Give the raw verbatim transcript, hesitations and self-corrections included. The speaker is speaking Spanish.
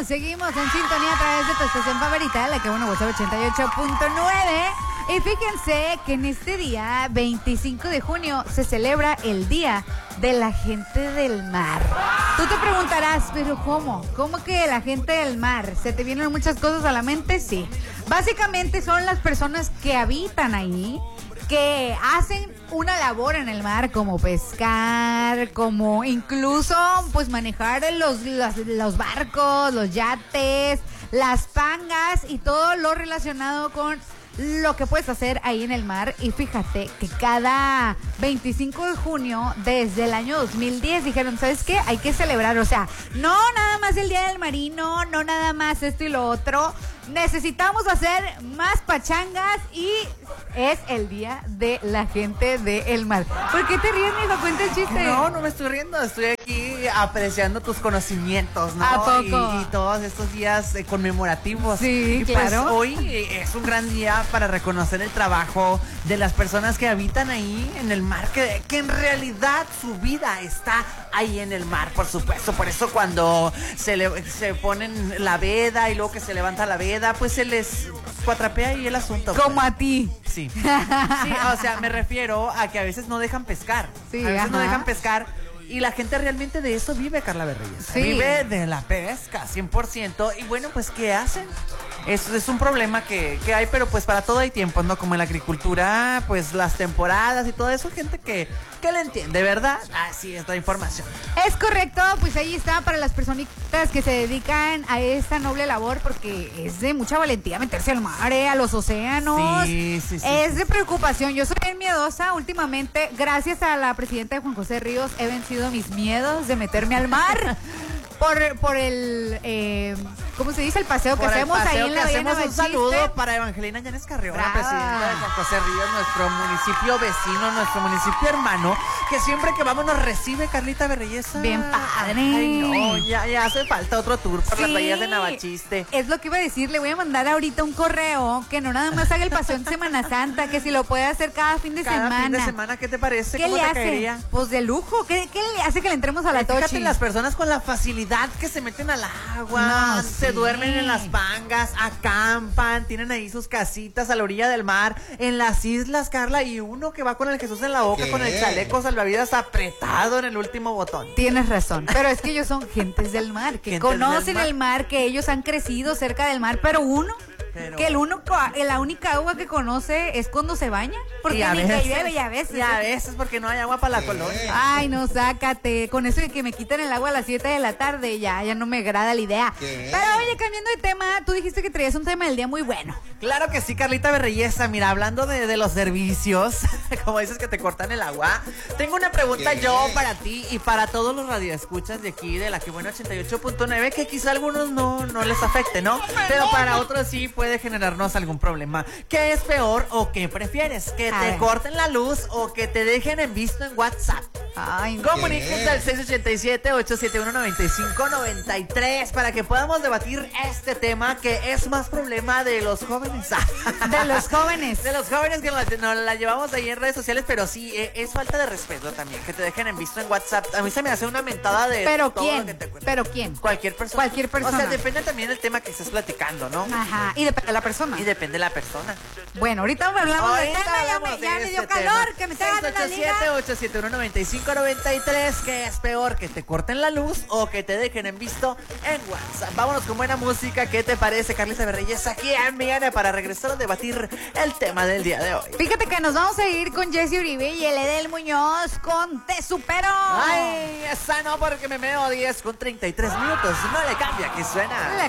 seguimos en sintonía a través de tu estación favorita, la que uno gusta ochenta y ocho punto nueve. Y fíjense que en este día, veinticinco de junio, se celebra el Día de la Gente del Mar. Tú te preguntarás, ¿pero cómo? ¿Cómo que la gente del mar? ¿Se te vienen muchas cosas a la mente? Sí. Básicamente son las personas que habitan ahí, que hacen una labor en el mar, como pescar, como incluso pues manejar los, los, los barcos, los yates, las pangas y todo lo relacionado con lo que puedes hacer ahí en el mar. Y fíjate que cada veinticinco de junio, desde el año dos mil diez, dijeron, ¿sabes qué? Hay que celebrar, o sea, no nada más el Día del Marino, no nada más esto y lo otro. Necesitamos hacer más pachangas y es el Día de la Gente del Mar. ¿Por qué te ríes, mijo? Cuenta el chiste. No, no me estoy riendo, estoy aquí apreciando tus conocimientos, ¿no? ¿A poco? Y, y todos estos días eh, conmemorativos. Sí, y claro. Pues hoy eh, es un gran día para reconocer el trabajo de las personas que habitan ahí en el mar, que, que en realidad su vida está ahí en el mar, por supuesto. Por eso cuando se, le, se ponen la veda y luego que se levanta la veda, pues se les cuatrapea ahí el asunto. Como pues. a ti. Sí. Sí, o sea, me refiero a que a veces no dejan pescar. Sí, a veces ajá. no dejan pescar. Y la gente realmente de eso vive, Carla Berreyes. Sí. Vive de la pesca, cien por ciento. Y bueno, pues, ¿qué hacen? Eso es un problema que, que hay, pero pues para todo hay tiempo, ¿no? Como en la agricultura, pues las temporadas y todo eso, gente que, que le entiende, ¿verdad? Así es la información. Es correcto, pues ahí está para las personitas que se dedican a esta noble labor, porque es de mucha valentía meterse al mar, eh, a los océanos. Sí, sí, sí. Es sí, de sí. preocupación. Yo soy bien miedosa últimamente. Gracias a la presidenta de Juan José Ríos he vencido mis miedos de meterme al mar. Por, por el, eh, ¿cómo se dice? El paseo que Por el hacemos paseo ahí en que la Bahía hacemos. Un Navachiste. saludo para Evangelina Llanes Carrión, la Brava. presidenta de Juan José Ríos, nuestro municipio vecino, nuestro municipio hermano, que siempre que vamos nos recibe, Carlita Berreyesa. Bien padre. Ay, no, ya, ya hace falta otro tour por Sí. las bahías de Navachiste. Es lo que iba a decir, le voy a mandar ahorita un correo que no nada más haga el paseo en Semana Santa, que si lo puede hacer cada fin de Cada semana. fin de semana, ¿qué te parece? ¿Qué ¿Cómo le te hace? caería? Pues de lujo. ¿Qué, qué le hace que le entremos a la Ay, fíjate, tochi? las personas con la facilidad que se meten al agua, No, se sí. duermen en las pangas, acampan, tienen ahí sus casitas a la orilla del mar, en las islas, Carla, y uno que va con el Jesús en la boca, ¿Qué? con el chaleco salvavidas apretado en el último botón. Tienes razón, pero es que ellos son gentes del mar, que Gentes conocen del mar. el mar, que ellos han crecido cerca del mar, pero uno, Pero- que el uno, la única agua que conoce es cuando se baña, porque Y a ni que veces- llueve y a veces. Y a veces porque no hay agua para la colonia. Ay, no, sácate. Con eso de que me quitan el agua a las siete de la tarde, ya, ya no me agrada la idea. ¿Qué? Pero oye, cambiando de tema, tú dijiste que traías un tema del día muy bueno. Claro que sí, Carlita Berreyesa. Mira, hablando de, de los servicios, como dices que te cortan el agua, tengo una pregunta ¿Qué? yo para ti y para todos los radioescuchas de aquí, de la que buena ochenta y ocho punto nueve, que quizá a algunos no, no les afecte, ¿no? Pero para otros sí puede generarnos algún problema. ¿Qué es peor o qué prefieres? ¿Que A te ver. corten la luz o que te dejen en visto en WhatsApp? Ay, no. Comuníquense al seis ocho siete, ocho siete uno, nueve cinco nueve tres para que podamos debatir este tema que es más problema de los jóvenes. De los jóvenes. De los jóvenes que nos la, nos la llevamos ahí en redes sociales, pero sí, eh, es falta de respeto también, que te dejen en visto en WhatsApp. A mí se me hace una mentada de ¿Pero todo quién? lo que te cuentan. ¿Pero quién? Cualquier persona. Cualquier persona. O sea, depende también del tema que estés platicando, ¿no? Ajá, y depende de la persona. Y depende de la persona. Bueno, ahorita hablamos del Ahorita tema, ya hablamos me, ya de me dio este calor, tema. que me está dando la seis ocho siete, liga. ocho siete uno, nueve cinco nueve tres. ¿Qué es peor? ¿Que te corten la luz o que te dejen en visto en WhatsApp? Vámonos con buena música. ¿Qué te parece, Carlita Berreyesa? Aquí en Viene para regresar a debatir el tema del día de hoy. Fíjate que nos vamos a ir con Jesse Uribe y el Edel Muñoz con Te Supero. Ay, esa no, porque me meo diez con treinta y tres minutos. No le cambia que suena.